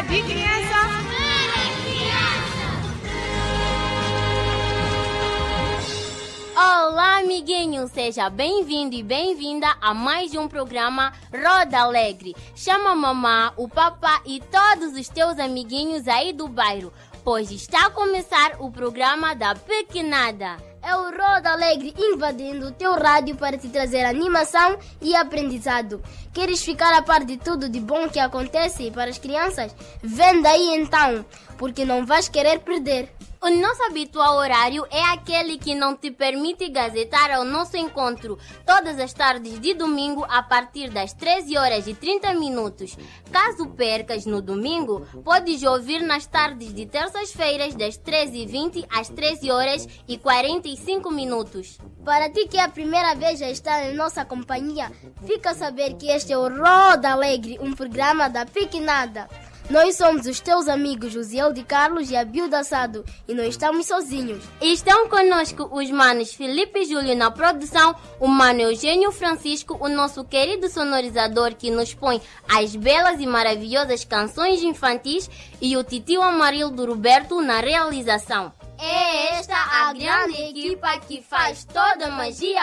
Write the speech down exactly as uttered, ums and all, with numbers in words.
De criança para criança. Olá, amiguinho! Seja bem-vindo e bem-vinda a mais um programa Roda Alegre. Chama a mamã, o papá e todos os teus amiguinhos aí do bairro, pois está a começar o programa da Pequenada. É o Roda Alegre invadindo o teu rádio para te trazer animação e aprendizado. Queres ficar a par de tudo de bom que acontece para as crianças? Vem daí então, porque não vais querer perder. O nosso habitual horário é aquele que não te permite gazetar ao nosso encontro todas as tardes de domingo a partir das treze horas e trinta minutos. Caso percas no domingo, podes ouvir nas tardes de terças-feiras das treze e vinte às treze horas e quarenta e cinco minutos. Para ti que é a primeira vez já está em nossa companhia, fica a saber que este é o Roda Alegre, um programa da Pequenada. Nós somos os teus amigos Josiel de Carlos e a Bilda Sado e não estamos sozinhos. Estão conosco os manos Felipe e Júlio na produção, o mano Eugênio Francisco, o nosso querido sonorizador que nos põe as belas e maravilhosas canções infantis, e o titio Amarildo Roberto na realização. É esta a grande equipa que faz toda a magia